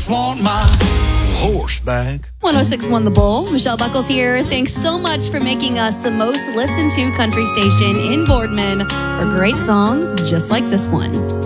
just want my horse back. 106.1 The Bull. Michelle Buckles here. Thanks so much for making us the most listened to country station in Boardman for great songs just like this one.